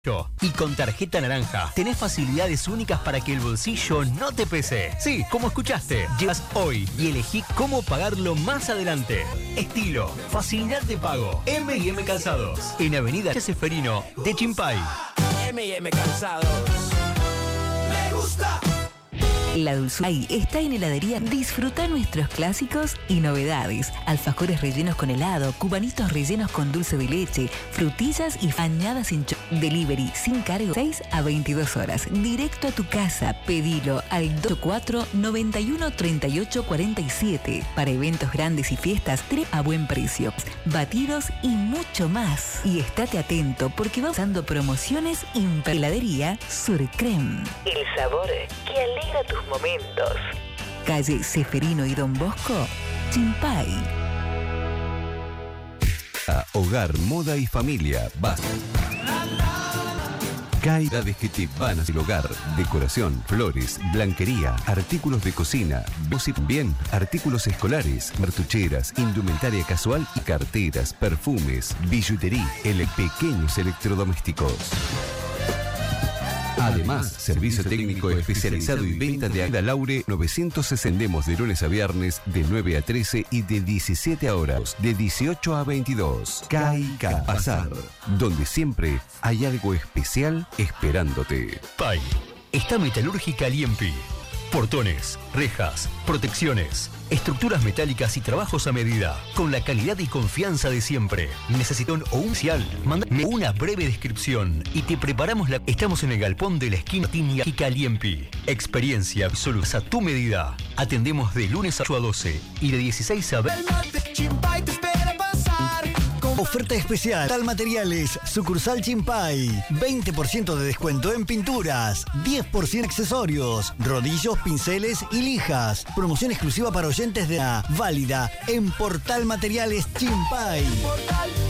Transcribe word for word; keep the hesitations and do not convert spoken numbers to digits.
Y con tarjeta naranja tenés facilidades únicas para que el bolsillo no te pese. Sí, como escuchaste, llegas hoy y elegí cómo pagarlo más adelante. Estilo, facilidad de pago. M y M Calzados, en Avenida Seferino de Chimpay. M y M Calzados. Me gusta. La Dulzura está en heladería. Disfruta nuestros clásicos y novedades. Alfajores rellenos con helado, cubanitos rellenos con dulce de leche, frutillas y bañadas en cho. Delivery sin cargo, seis a veintidós horas. Directo a tu casa. Pedilo al dos cuatro nueve uno tres ocho cuatro siete. Para eventos grandes y fiestas, tres a buen precio. Batidos y mucho más. Y estate atento porque va usando promociones en heladería Surcrem. El sabor que alegra tus momentos. Calle Seferino y Don Bosco, Chimpay. A Hogar, Moda y Familia, vas. Caidades que te van a el hogar, decoración, flores, blanquería, artículos de cocina, bien, artículos escolares, cartucheras, indumentaria casual y carteras, perfumes, billutería, ele pequeños electrodomésticos. Además, servicio técnico especializado y venta de Agda Laure novecientos sesenta. Vendemos de lunes a viernes de nueve a trece y de diecisiete horas, de dieciocho a veintidós. Caica Bazar, donde siempre hay algo especial esperándote. Pay. Está Metalúrgica Liempi. Portones, rejas, protecciones, estructuras metálicas y trabajos a medida, con la calidad y confianza de siempre. ¿Necesitan o un cial? Mándame una breve descripción y te preparamos la... Estamos en el galpón de la esquina Tinia y Caliempi. Experiencia absoluta a tu medida. Atendemos de lunes a doce y de dieciséis a veinte. Oferta especial, Tal Materiales, sucursal Chimpay. veinte por ciento de descuento en pinturas, diez por ciento accesorios, rodillos, pinceles y lijas. Promoción exclusiva para oyentes de la válida en Portal Materiales Chimpay.